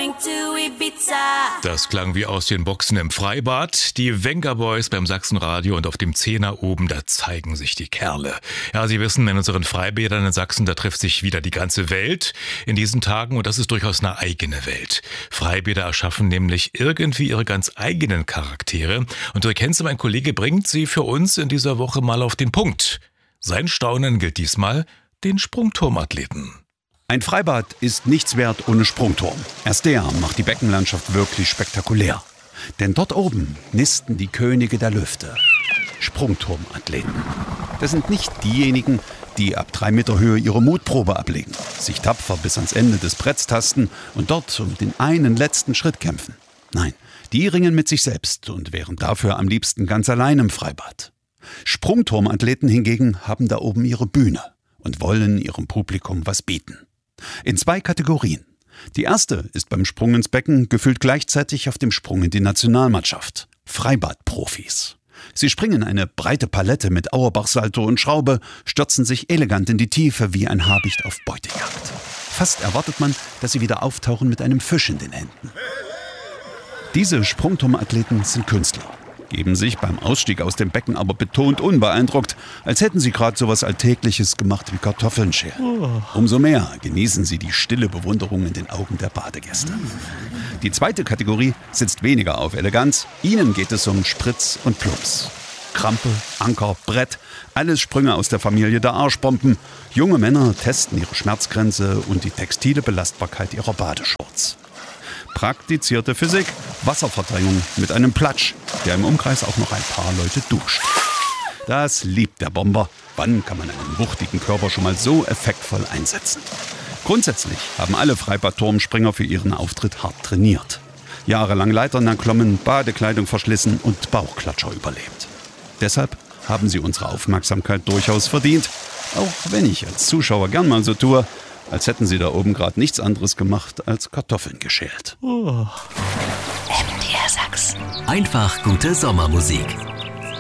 going to Ibiza. Das klang wie aus den Boxen im Freibad. Die Venga Boys beim Sachsenradio und auf dem Zehner oben, da zeigen sich die Kerle. Ja, Sie wissen, in unseren Freibädern in Sachsen, da trifft sich wieder die ganze Welt in diesen Tagen und das ist durchaus eine eigene Welt. Freibäder erschaffen nämlich irgendwie ihre ganz eigenen Charaktere und Dirk Henze, mein Kollege, bringt sie für uns in dieser Woche mal auf den Punkt. Sein Staunen gilt diesmal den Sprungturmathleten. Ein Freibad ist nichts wert ohne Sprungturm. Erst der macht die Beckenlandschaft wirklich spektakulär. Denn dort oben nisten die Könige der Lüfte. Sprungturmathleten. Das sind nicht diejenigen, die ab 3 Meter Höhe ihre Mutprobe ablegen, sich tapfer bis ans Ende des Bretts tasten und dort um den einen letzten Schritt kämpfen. Nein, die ringen mit sich selbst und wären dafür am liebsten ganz allein im Freibad. Sprungturmathleten hingegen haben da oben ihre Bühne und wollen ihrem Publikum was bieten. In 2 Kategorien. Die erste ist beim Sprung ins Becken gefühlt gleichzeitig auf dem Sprung in die Nationalmannschaft. Freibadprofis. Sie springen eine breite Palette mit Auerbach-Salto und Schraube, stürzen sich elegant in die Tiefe wie ein Habicht auf Beutejagd. Fast erwartet man, dass sie wieder auftauchen mit einem Fisch in den Händen. Diese Sprungturmathleten sind Künstler, geben sich beim Ausstieg aus dem Becken aber betont unbeeindruckt, als hätten sie gerade sowas Alltägliches gemacht wie Kartoffeln schälen. Umso mehr genießen sie die stille Bewunderung in den Augen der Badegäste. Die zweite Kategorie sitzt weniger auf Eleganz. Ihnen geht es um Spritz und Plumps. Krampe, Anker, Brett, alles Sprünge aus der Familie der Arschbomben. Junge Männer testen ihre Schmerzgrenze und die textile Belastbarkeit ihrer Badeshorts. Praktizierte Physik, Wasserverdrängung mit einem Platsch, der im Umkreis auch noch ein paar Leute duscht. Das liebt der Bomber. Wann kann man einen wuchtigen Körper schon mal so effektvoll einsetzen? Grundsätzlich haben alle Freibad-Turmspringer für ihren Auftritt hart trainiert. Jahrelang Leitern erklommen, Badekleidung verschlissen und Bauchklatscher überlebt. Deshalb haben sie unsere Aufmerksamkeit durchaus verdient, auch wenn ich als Zuschauer gern mal so tue, als hätten sie da oben gerade nichts anderes gemacht als Kartoffeln geschält. MDR Sachsen. Einfach gute Sommermusik.